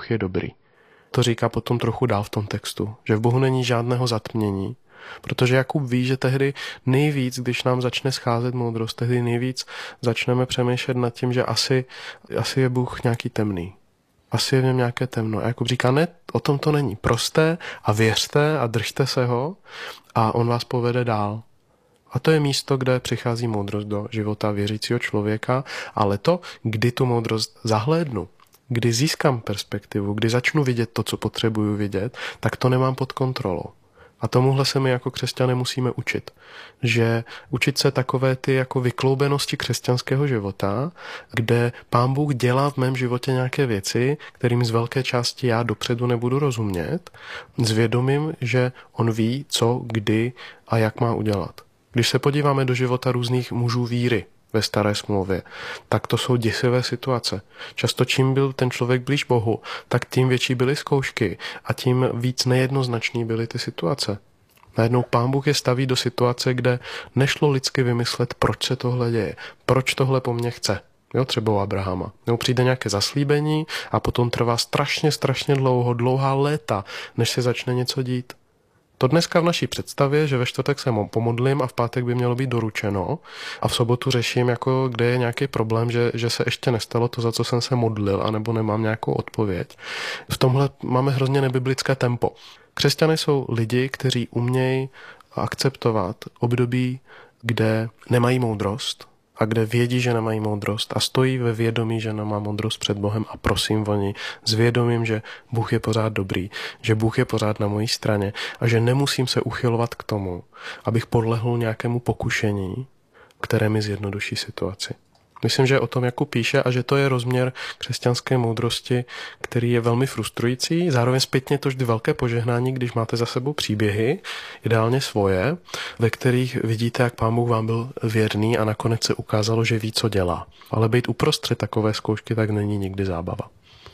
Bůh je dobrý. To říká potom trochu dál v tom textu, že v Bohu není žádného zatmění, protože Jakub ví, že tehdy nejvíc, když nám začne scházet moudrost, tehdy nejvíc začneme přemýšlet nad tím, že asi je Bůh nějaký temný. Asi je v něm nějaké temno. A Jakub říká, ne, o tom to není. Proste a věřte a držte se ho a on vás povede dál. A to je místo, kde přichází moudrost do života věřícího člověka, ale to, kdy tu moudrost zahlédnu, kdy získám perspektivu, kdy začnu vidět to, co potřebuju vidět, tak to nemám pod kontrolou. A tomuhle se my jako křesťané musíme učit. Že učit se takové ty jako vykloubenosti křesťanského života, kde Pán Bůh dělá v mém životě nějaké věci, kterým z velké části já dopředu nebudu rozumět, s vědomím, že on ví, co, kdy a jak má udělat. Když se podíváme do života různých mužů víry ve Staré smlouvě, tak to jsou děsivé situace. Často čím byl ten člověk blíž Bohu, tak tím větší byly zkoušky a tím víc nejednoznačný byly ty situace. Najednou Pán Bůh je staví do situace, kde nešlo lidsky vymyslet, proč se tohle děje, proč tohle po mně chce. Jo, třeba u Abrahama. Nebo přijde nějaké zaslíbení a potom trvá strašně dlouhá léta, než se začne něco dít. To dneska v naší představě, že ve čtvrtek se pomodlím a v pátek by mělo být doručeno a v sobotu řeším, jako kde je nějaký problém, že se ještě nestalo to, za co jsem se modlil, anebo nemám nějakou odpověď. V tomhle máme hrozně nebiblické tempo. Křesťané jsou lidi, kteří umějí akceptovat období, kde nemají moudrost a kde vědí, že nemají moudrost a stojí ve vědomí, že nemá moudrost před Bohem a prosím o ní s vědomím, že Bůh je pořád dobrý, že Bůh je pořád na mojí straně a že nemusím se uchylovat k tomu, abych podlehl nějakému pokušení, které mi zjednoduší situaci. Myslím, že o tom Jakub píše a že to je rozměr křesťanské moudrosti, který je velmi frustrující. Zároveň zpětně to vždy velké požehnání, když máte za sebou příběhy, ideálně svoje, ve kterých vidíte, jak Pán Bůh vám byl věrný a nakonec se ukázalo, že ví, co dělá. Ale být uprostřed takové zkoušky tak není nikdy zábava.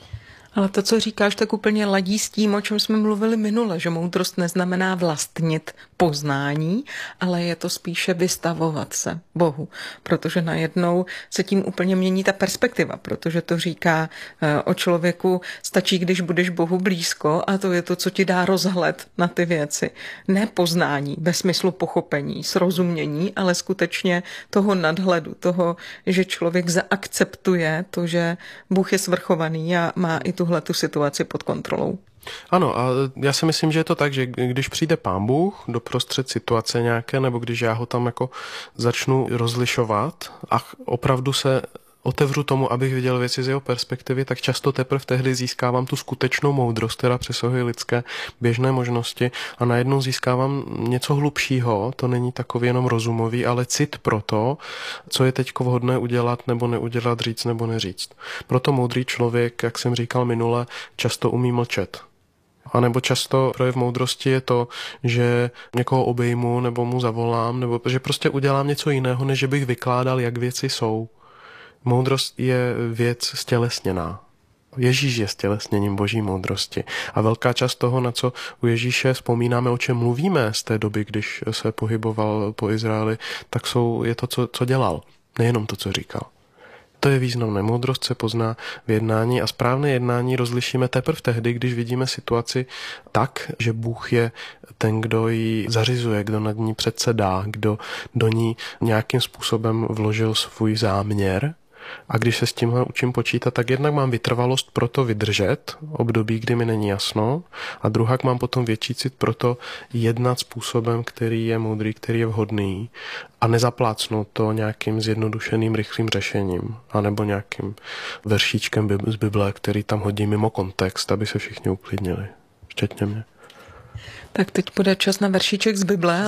Ale to, co říkáš, tak úplně ladí s tím, o čem jsme mluvili minule, že moudrost neznamená vlastnit poznání, ale je to spíše vystavovat se Bohu, protože najednou se tím úplně mění ta perspektiva, protože to říká o člověku, stačí, když budeš Bohu blízko a to je to, co ti dá rozhled na ty věci. Ne poznání ve smyslu pochopení, srozumění, ale skutečně toho nadhledu, toho, že člověk zaakceptuje to, že Bůh je svrchovaný a má i tuhletu situaci pod kontrolou. Ano, a já si myslím, že je to tak, že když přijde Pán Bůh do prostřed situace nějaké, nebo když já ho tam jako začnu rozlišovat a opravdu se otevřu tomu, abych viděl věci z jeho perspektivy, tak často teprve tehdy získávám tu skutečnou moudrost, která přesahuje lidské běžné možnosti a najednou získávám něco hlubšího, to není takový jenom rozumový, ale cit pro to, co je teď vhodné udělat nebo neudělat, říct nebo neříct. Proto moudrý člověk, jak jsem říkal minule, často umí mlčet. A nebo často projev moudrosti je to, že někoho obejmu nebo mu zavolám, nebo že prostě udělám něco jiného, než že bych vykládal, jak věci jsou. Moudrost je věc stělesněná. Ježíš je stělesněním boží moudrosti. A velká část toho, na co u Ježíše vzpomínáme, o čem mluvíme z té doby, když se pohyboval po Izraeli, tak je to, co dělal. Nejenom to, co říkal. To je významné. Moudrost se pozná v jednání a správné jednání rozlišíme teprve tehdy, když vidíme situaci tak, že Bůh je ten, kdo ji zařizuje, kdo nad ní předsedá, kdo do ní nějakým způsobem vložil svůj záměr. A když se s tímhle učím počítat, tak jednak mám vytrvalost pro to vydržet období, kdy mi není jasno, a druhak mám potom větší cit pro to jednat způsobem, který je moudrý, který je vhodný a nezaplácnout to nějakým zjednodušeným rychlým řešením anebo nějakým veršíčkem z Bible, který tam hodí mimo kontext, aby se všichni uklidnili, včetně mě. Tak teď bude čas na veršíček z Bible,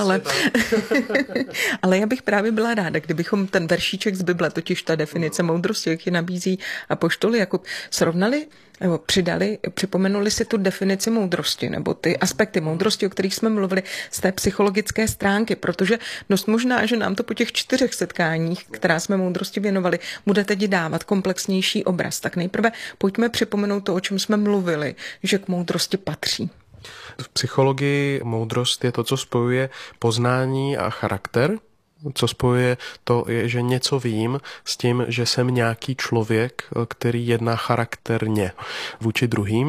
ale já bych právě byla ráda, kdybychom ten veršíček z Bible, totiž ta definice moudrosti, jak ji nabízí apoštoli, jako srovnali nebo připomenuli si tu definici moudrosti nebo ty aspekty moudrosti, o kterých jsme mluvili z té psychologické stránky, protože dost možná, že nám to po těch 4 setkáních, která jsme moudrosti věnovali, bude teď dávat komplexnější obraz. Tak nejprve pojďme připomenout to, o čem jsme mluvili, že k moudrosti patří. V psychologii moudrost je to, co spojuje poznání a charakter. Co spojuje to, je, že něco vím s tím, že jsem nějaký člověk, který jedná charakterně vůči druhým.